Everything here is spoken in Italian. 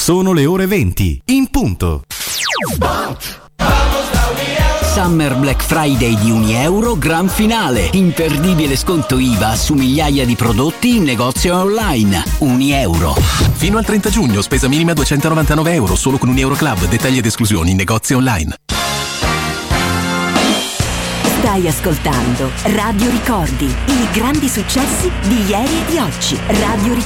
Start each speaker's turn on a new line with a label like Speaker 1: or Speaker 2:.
Speaker 1: Sono le ore 20, in punto.
Speaker 2: Summer Black Friday di €1, gran finale. Imperdibile sconto IVA su migliaia di prodotti in negozio e online. €1.
Speaker 3: Fino al 30 giugno, spesa minima €299, solo con €1 Club. Dettagli ed esclusioni in negozio e online.
Speaker 4: Stai ascoltando Radio Ricordi, i grandi successi di ieri e di oggi. Radio Ricordi.